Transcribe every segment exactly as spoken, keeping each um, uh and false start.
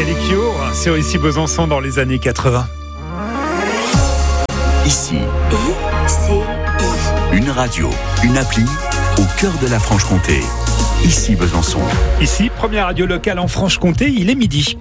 Et les Cure sur Ici Besançon dans les années quatre-vingts. Ici, I C I. une radio, une appli au cœur de la Franche-Comté. Ici Besançon. Ici, première radio locale en Franche-Comté, il est midi.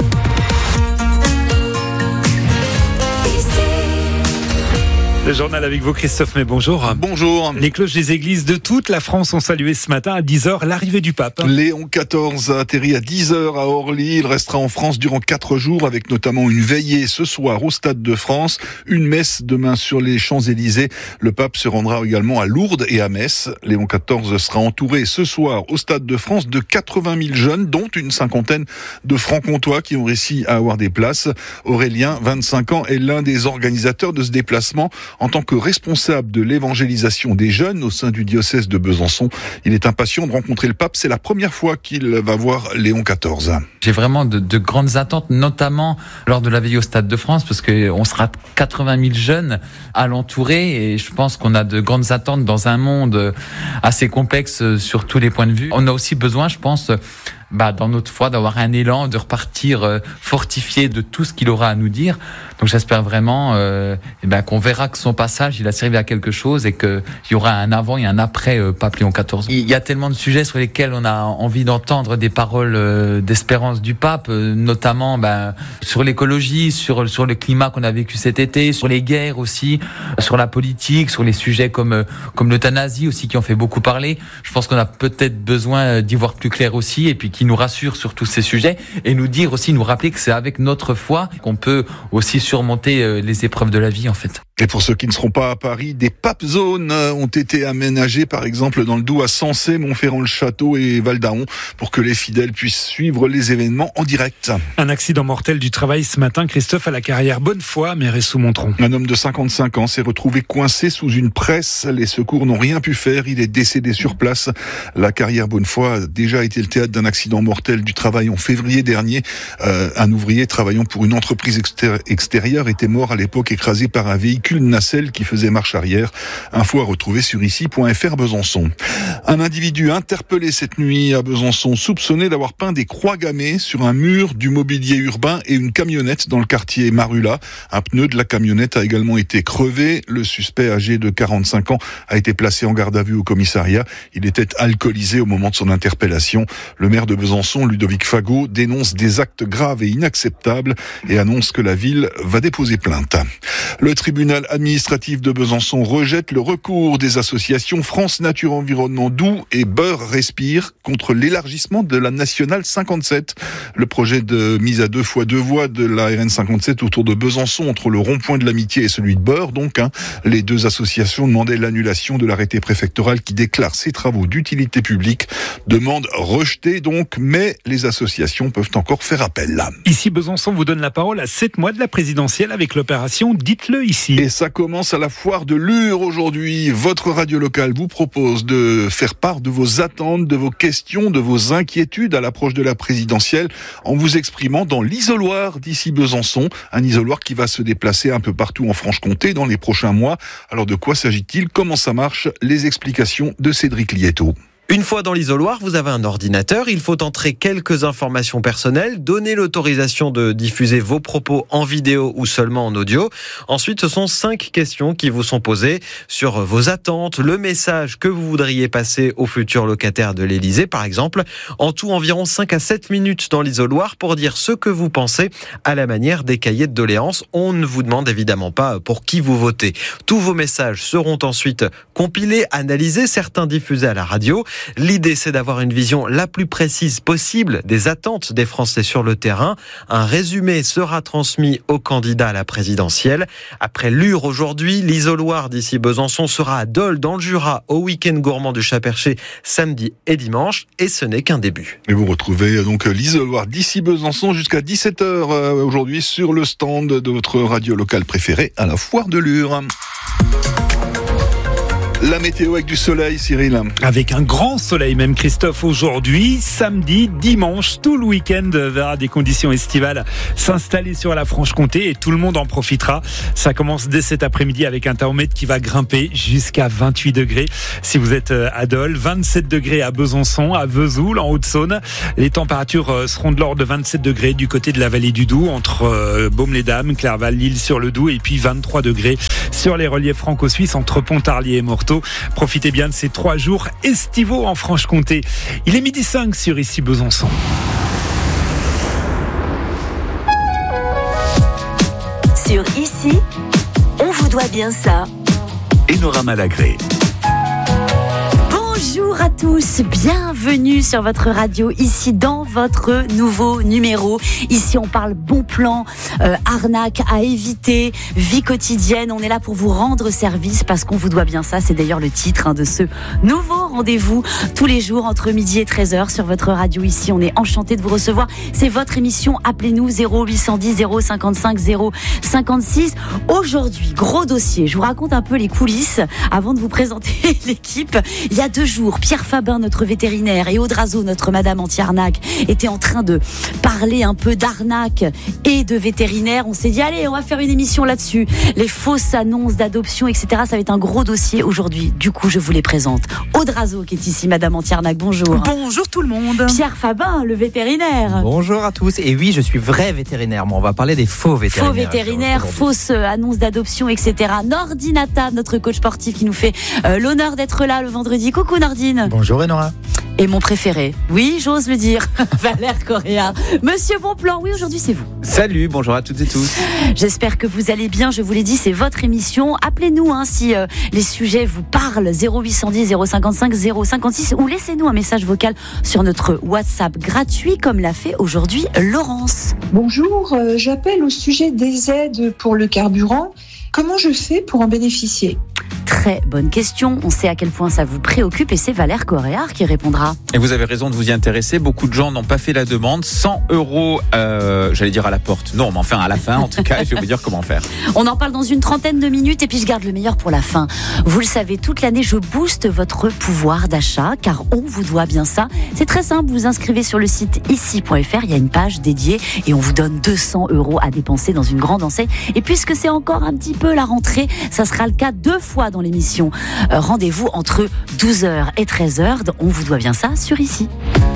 Le journal avec vous, Christophe, mais bonjour. Bonjour. Les cloches des églises de toute la France ont salué ce matin à dix heures l'arrivée du pape. Léon quatorze a atterri à dix heures à Orly. Il restera en France durant quatre jours avec notamment une veillée ce soir au Stade de France, une messe demain sur les Champs-Élysées. Le pape se rendra également à Lourdes et à Metz. Léon quatorze sera entouré ce soir au Stade de France de quatre-vingt mille jeunes, dont une cinquantaine de francs-comtois qui ont réussi à avoir des places. Aurélien, vingt-cinq ans, est l'un des organisateurs de ce déplacement. En tant que responsable de l'évangélisation des jeunes au sein du diocèse de Besançon, il est impatient de rencontrer le pape. C'est la première fois qu'il va voir Léon quatorze. J'ai vraiment de, de grandes attentes, notamment lors de la veillée au Stade de France, parce qu'on sera quatre-vingt mille jeunes à l'entourer et je pense qu'on a de grandes attentes dans un monde assez complexe sur tous les points de vue. On a aussi besoin, je pense, bah, dans notre foi, d'avoir un élan, de repartir euh, fortifié de tout ce qu'il aura à nous dire. Donc j'espère vraiment euh, eh ben, qu'on verra que son passage, il a servi à quelque chose et qu'il y aura un avant et un après euh, Pape Léon quatorze. Il y a tellement de sujets sur lesquels on a envie d'entendre des paroles euh, d'espérance du pape, euh, notamment ben, sur l'écologie, sur, sur le climat qu'on a vécu cet été, sur les guerres aussi, sur la politique, sur les sujets comme, euh, comme l'euthanasie aussi qui ont fait beaucoup parler. Je pense qu'on a peut-être besoin d'y voir plus clair aussi et puis qui nous rassure sur tous ces sujets et nous dire aussi, nous rappeler que c'est avec notre foi qu'on peut aussi surmonter les épreuves de la vie en fait. Et pour ceux qui ne seront pas à Paris, des pape zones ont été aménagées par exemple dans le Doubs à Sensé, Montferrand-le-Château et Val-d'Aon pour que les fidèles puissent suivre les événements en direct. Un accident mortel du travail ce matin, Christophe, à la carrière Bonnefoy, Méré-sous-Montron. Un homme de cinquante-cinq ans s'est retrouvé coincé sous une presse. Les secours n'ont rien pu faire. Il est décédé sur place. La carrière Bonnefoy a déjà été le théâtre d'un accident mortel du travail en février dernier. Euh, un ouvrier travaillant pour une entreprise extér- extérieure était mort à l'époque écrasé par un véhicule nacelle qui faisait marche arrière. Info à retrouver sur ici point f r Besançon. Un individu interpellé cette nuit à Besançon, soupçonné d'avoir peint des croix gammées sur un mur du mobilier urbain et une camionnette dans le quartier Marula. Un pneu de la camionnette a également été crevé. Le suspect âgé de quarante-cinq ans a été placé en garde à vue au commissariat. Il était alcoolisé au moment de son interpellation. Le maire de Besançon, Ludovic Fagot, dénonce des actes graves et inacceptables et annonce que la ville va déposer plainte. Le tribunal administratif de Besançon rejette le recours des associations France Nature Environnement Doubs et Beurre Respire contre l'élargissement de la nationale cinquante-sept. Le projet de mise à deux fois deux voies de la R N cinquante-sept autour de Besançon entre le rond-point de l'Amitié et celui de Beurre, donc, hein. Les deux associations demandaient l'annulation de l'arrêté préfectoral qui déclare ces travaux d'utilité publique. Demande rejetée donc, mais les associations peuvent encore faire appel là. Ici Besançon vous donne la parole à sept mois de la présidentielle avec l'opération Dites-le ici. Et ça commence à la foire de Lure aujourd'hui. Votre radio locale vous propose de faire part de vos attentes, de vos questions, de vos inquiétudes à l'approche de la présidentielle en vous exprimant dans l'isoloir d'ici Besançon. Un isoloir qui va se déplacer un peu partout en Franche-Comté dans les prochains mois. Alors de quoi s'agit-il ? Comment ça marche ? Les explications de Cédric Lietto. Une fois dans l'isoloir, vous avez un ordinateur, il faut entrer quelques informations personnelles, donner l'autorisation de diffuser vos propos en vidéo ou seulement en audio. Ensuite, ce sont cinq questions qui vous sont posées sur vos attentes, le message que vous voudriez passer aux futurs locataires de l'Élysée, par exemple. En tout, environ cinq à sept minutes dans l'isoloir pour dire ce que vous pensez à la manière des cahiers de doléances. On ne vous demande évidemment pas pour qui vous votez. Tous vos messages seront ensuite compilés, analysés, certains diffusés à la radio. L'idée, c'est d'avoir une vision la plus précise possible des attentes des Français sur le terrain. Un résumé sera transmis aux candidats à la présidentielle. Après Lure aujourd'hui, l'isoloir d'ici Besançon sera à Dole dans le Jura au week-end gourmand du Chat-Perché samedi et dimanche. Et ce n'est qu'un début. Et vous retrouvez donc l'isoloir d'ici Besançon jusqu'à dix-sept heures aujourd'hui sur le stand de votre radio locale préférée à la foire de Lure. La météo avec du soleil, Cyril. Avec un grand soleil même, Christophe, aujourd'hui, samedi, dimanche, tout le week-end verra des conditions estivales s'installer sur la Franche-Comté et tout le monde en profitera. Ça commence dès cet après-midi avec un thermomètre qui va grimper jusqu'à vingt-huit degrés. Si vous êtes à Dole, vingt-sept degrés à Besançon, à Vesoul, en Haute-Saône. Les températures seront de l'ordre de vingt-sept degrés du côté de la vallée du Doubs, entre Baume-les-Dames, Clerval, L'Isle-sur-le-Doubs et puis vingt-trois degrés sur les reliefs franco-suisses entre Pontarlier et Morteau. Profitez bien de ces trois jours estivaux en Franche-Comté. Il est midi cinq sur Ici Besançon. Sur Ici, on vous doit bien ça. Enora Malagré. Bonjour à tous, bienvenue sur votre radio, ici dans votre nouveau numéro. Ici on parle bon plan, euh, arnaque à éviter, vie quotidienne. On est là pour vous rendre service parce qu'on vous doit bien ça. C'est d'ailleurs le titre hein, de ce nouveau rendez-vous tous les jours entre midi et treize heures sur votre radio. Ici on est enchanté de vous recevoir. C'est votre émission, appelez-nous zéro huit cent dix zéro cinquante-cinq zéro cinquante-six. Aujourd'hui, gros dossier, je vous raconte un peu les coulisses avant de vous présenter l'équipe. Il y a deux jours, Pierre Fabin, notre vétérinaire, et Aude Razo, notre madame anti-arnaque, étaient en train de parler un peu d'arnaque et de vétérinaire. On s'est dit, allez, on va faire une émission là-dessus. Les fausses annonces d'adoption, et cetera. Ça va être un gros dossier aujourd'hui. Du coup, je vous les présente. Aude Razo, qui est ici, madame anti-arnaque, bonjour. Bonjour tout le monde. Pierre Fabin, le vétérinaire. Bonjour à tous. Et oui, je suis vrai vétérinaire. Moi, on va parler des faux vétérinaires. Faux vétérinaires, fausses annonces d'adoption, et cetera. Nordinata, notre coach sportif, qui nous fait euh, l'honneur d'être là le vendredi. Coucou Nordine. Bonjour Enora. Et mon préféré, oui, j'ose le dire, Valère Correa. Monsieur Bonplan, oui, aujourd'hui c'est vous. Salut, bonjour à toutes et tous. J'espère que vous allez bien, je vous l'ai dit, c'est votre émission. Appelez-nous hein, si euh, les sujets vous parlent, zéro huit cent dix zéro cinquante-cinq zéro cinquante-six, ou laissez-nous un message vocal sur notre WhatsApp gratuit, comme l'a fait aujourd'hui Laurence. Bonjour, euh, j'appelle au sujet des aides pour le carburant. Comment je fais pour en bénéficier ? Très bonne question. On sait à quel point ça vous préoccupe et c'est Valère Correa qui répondra. Et vous avez raison de vous y intéresser. Beaucoup de gens n'ont pas fait la demande. cent euros, euh, j'allais dire à la porte. Non, mais enfin à la fin, en tout cas, je vais vous dire comment faire. On en parle dans une trentaine de minutes et puis je garde le meilleur pour la fin. Vous le savez, toute l'année, je booste votre pouvoir d'achat car on vous doit bien ça. C'est très simple. Vous inscrivez sur le site ici point f r. Il y a une page dédiée et on vous donne deux cents euros à dépenser dans une grande enseigne. Et puisque c'est encore un petit peu la rentrée, ça sera le cas deux fois dans l'émission. Euh, rendez-vous entre douze heures et treize heures. On vous doit bien ça sur Ici.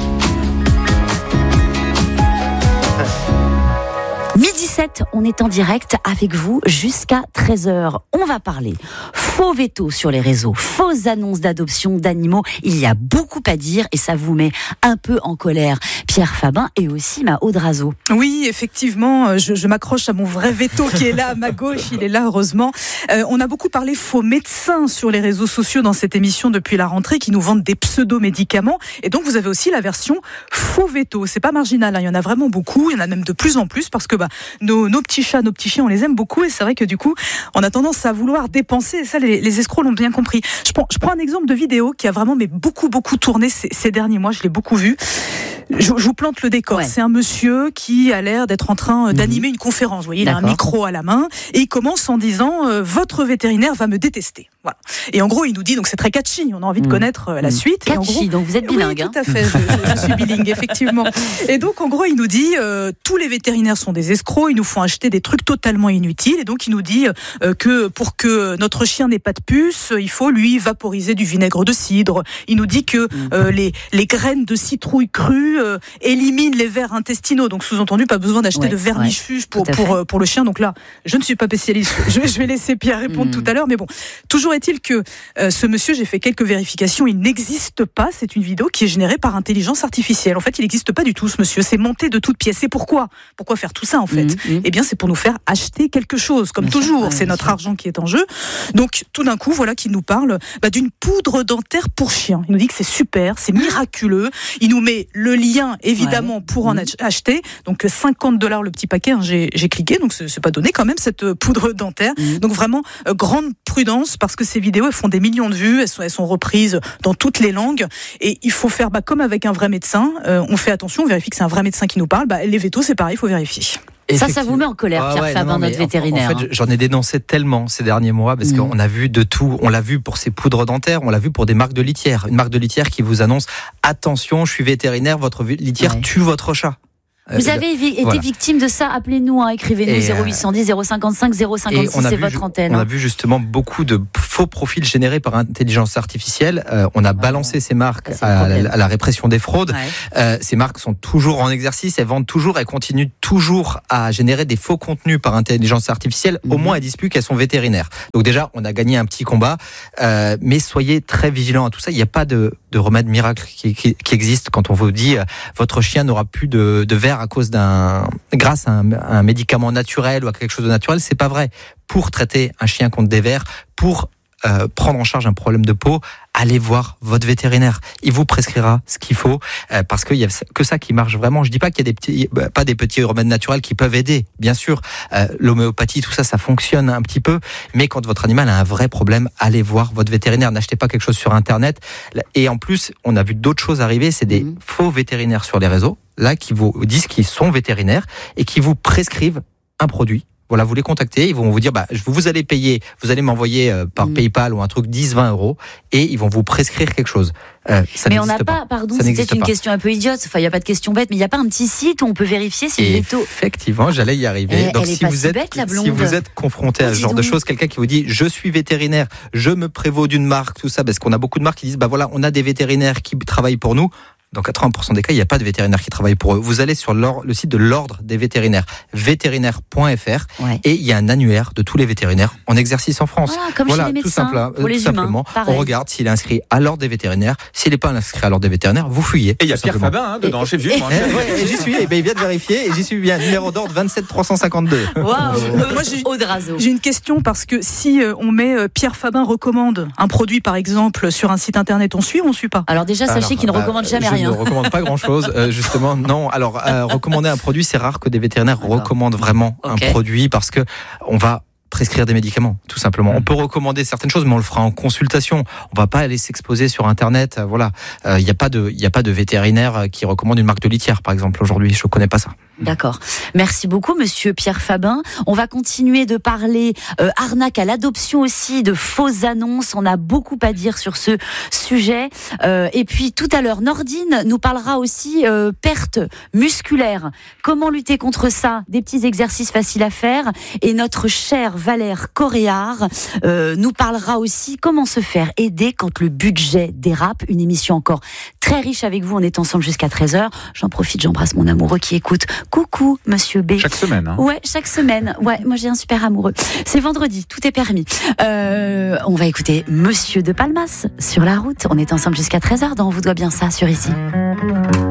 Midi sept, on est en direct avec vous jusqu'à treize heures. On va parler faux veto sur les réseaux, fausses annonces d'adoption d'animaux. Il y a beaucoup à dire et ça vous met un peu en colère. Pierre Fabin et aussi ma Aude Razo. Oui, effectivement, je, je m'accroche à mon vrai veto qui est là à ma gauche. Il est là, heureusement. Euh, on a beaucoup parlé faux médecins sur les réseaux sociaux dans cette émission depuis la rentrée qui nous vendent des pseudo-médicaments. Et donc, vous avez aussi la version faux veto. C'est pas marginal, hein. Il y en a vraiment beaucoup. Il y en a même de plus en plus parce que bah, nos, nos petits chats, nos petits chiens, on les aime beaucoup. Et c'est vrai que du coup, on a tendance à vouloir dépenser. Et ça, les, les escrocs l'ont bien compris. Je prends, je prends un exemple de vidéo qui a vraiment mais beaucoup, beaucoup tourné ces, ces derniers mois. Je l'ai beaucoup vu. Je, je vous plante le décor. Ouais. C'est un monsieur qui a l'air d'être en train d'animer mmh. une conférence. Vous voyez, il a un micro à la main et il commence en disant euh, « Votre vétérinaire va me détester ». Voilà. Et en gros, il nous dit, donc c'est très catchy, on a envie de mmh. connaître euh, la mmh. suite. Catchy, et en gros, donc vous êtes bilingue. Oui, tout à fait, je, je, je suis bilingue, effectivement. Et donc, en gros, il nous dit euh, « Tous les vétérinaires sont des escrocs, ils nous font acheter des trucs totalement inutiles. » Et donc, il nous dit euh, que pour que notre chien n'ait pas de puce, il faut lui vaporiser du vinaigre de cidre. Il nous dit que euh, les, les graines de citrouille crues euh, éliminent les vers intestinaux. Donc, sous-entendu, pas besoin d'acheter ouais, de vermifuge ouais, pour, pour, euh, pour le chien. Donc là, je ne suis pas spécialiste. Je, je vais laisser Pierre répondre mmh. tout à l'heure. Mais bon, toujours est-il que euh, ce monsieur, j'ai fait quelques vérifications, il n'existe pas. C'est une vidéo qui est générée par intelligence artificielle. En fait, il n'existe pas du tout, ce monsieur. C'est monté de toutes pièces. Et pourquoi Pourquoi faire tout ça, en fait mmh, mmh. Eh bien, c'est pour nous faire acheter quelque chose. Comme bien toujours, sûr, c'est notre sûr. argent qui est en jeu. Donc, tout d'un coup, voilà qu'il nous parle bah, d'une poudre dentaire pour chien. Il nous dit que c'est super, c'est miraculeux. Il nous met le lien, évidemment, ouais. pour en mmh. acheter. Donc, cinquante dollars le petit paquet. Hein, j'ai, j'ai cliqué, donc c'est, c'est pas donné quand même, cette poudre dentaire. Mmh. Donc, vraiment, euh, grande prudence, parce que ces vidéos, elles font des millions de vues, elles sont, elles sont reprises dans toutes les langues. Et il faut faire bah, comme avec un vrai médecin. Euh, on fait attention, on vérifie que c'est un vrai médecin qui nous parle. Bah, les vétos, c'est pareil, il faut vérifier. Ça, ça vous met en colère, ah Pierre ouais, Fabin, non, non, notre mais vétérinaire. En fait, j'en ai dénoncé tellement ces derniers mois parce mmh. qu'on a vu de tout. On l'a vu pour ces poudres dentaires, on l'a vu pour des marques de litière. Une marque de litière qui vous annonce attention, je suis vétérinaire, votre litière ouais. tue votre chat. Vous avez été voilà. victime de ça, appelez-nous, hein, écrivez-nous zéro huit cent dix zéro cinquante-cinq zéro cinquante-six, c'est votre antenne. On a vu justement beaucoup de faux profils générés par intelligence artificielle. Euh, on a balancé ah, ces marques à la, à la répression des fraudes. Ouais. Euh, ces marques sont toujours en exercice, elles vendent toujours, elles continuent toujours à générer des faux contenus par intelligence artificielle. Mm-hmm. Au moins, elles disent plus qu'elles sont vétérinaires. Donc déjà, on a gagné un petit combat, euh, mais soyez très vigilants à tout ça. Il n'y a pas de, de remède miracle qui, qui, qui existe quand on vous dit euh, votre chien n'aura plus de, de verre à cause d'un, grâce à un, un médicament naturel ou à quelque chose de naturel, c'est pas vrai. Pour traiter un chien contre des vers, pour euh, prendre en charge un problème de peau, allez voir votre vétérinaire. Il vous prescrira ce qu'il faut euh, parce qu'il y a que ça qui marche vraiment. Je dis pas qu'il y a des petits, bah, pas des petits remèdes naturels qui peuvent aider. Bien sûr, euh, l'homéopathie, tout ça, ça fonctionne un petit peu. Mais quand votre animal a un vrai problème, allez voir votre vétérinaire. N'achetez pas quelque chose sur Internet. Et en plus, on a vu d'autres choses arriver. C'est des mmh. faux vétérinaires sur les réseaux, là, qui vous disent qu'ils sont vétérinaires et qui vous prescrivent un produit. Voilà, vous les contactez, ils vont vous dire, bah, vous allez payer, vous allez m'envoyer euh, par mmh. PayPal ou un truc dix, vingt euros, et ils vont vous prescrire quelque chose. Euh, ça mais on n'a pas, pas, pardon, c'était une pas. question un peu idiote. Enfin, il n'y a pas de question bête, mais il n'y a pas un petit site où on peut vérifier si le veto. Effectivement, j'allais y arriver. Elle, Donc, elle si, vous si êtes, bête, la blonde. si vous êtes confronté à ce genre de choses, quelqu'un qui vous dit, je suis vétérinaire, je me prévaux d'une marque, tout ça, parce qu'on a beaucoup de marques qui disent, bah voilà, on a des vétérinaires qui travaillent pour nous. Dans quatre-vingts pour cent des cas, il n'y a pas de vétérinaire qui travaille pour eux. Vous allez sur le site de l'Ordre des vétérinaires, vétérinaire point f r, ouais. et il y a un annuaire de tous les vétérinaires en exercice en France. Voilà, comme voilà, chez les tout médecins, simple, pour les tout simplement. Humains, on regarde s'il est inscrit à l'Ordre des vétérinaires. S'il n'est pas inscrit à l'Ordre des vétérinaires, vous fuyez. Et il y a Pierre Fabin hein, dedans, j'ai vu. Moi. Ouais, j'y suis, et ben, il vient de vérifier, et j'y suis bien. Numéro d'ordre vingt-sept trois cent cinquante-deux. Waouh. Euh, moi, j'ai, j'ai une question parce que si euh, on met euh, Pierre Fabin recommande un produit, par exemple, sur un site internet, on suit ou on ne suit pas? Alors déjà, sachez Alors, qu'il ne bah, recommande jamais je rien. Je ne recommande pas grand-chose. Euh, justement, non. Alors, euh, recommander un produit, c'est rare que des vétérinaires D'accord. recommandent vraiment okay. un produit parce que on va prescrire des médicaments, tout simplement. On peut recommander certaines choses, mais on le fera en consultation. On va pas aller s'exposer sur Internet. Voilà. Il euh, n'y a pas de, il y a pas de vétérinaire qui recommande une marque de litière, par exemple, aujourd'hui. Je connais pas ça. D'accord. Merci beaucoup, monsieur Pierre Fabin. On va continuer de parler euh, arnaque à l'adoption aussi, de fausses annonces. On a beaucoup à dire sur ce sujet. Euh, et puis, tout à l'heure, Nordine nous parlera aussi euh, perte musculaire. Comment lutter contre ça? Des petits exercices faciles à faire. Et notre cher Valère Coréard euh, nous parlera aussi comment se faire aider quand le budget dérape. Une émission encore très riche avec vous. On est ensemble jusqu'à treize heures. J'en profite, j'embrasse mon amoureux qui écoute. Coucou, monsieur B. Chaque semaine, hein. Ouais, chaque semaine. Ouais, moi j'ai un super amoureux. C'est vendredi, tout est permis. Euh, on va écouter Monsieur de Palmas sur la route. On est ensemble jusqu'à treize heures dans On vous doit bien ça sur Ici.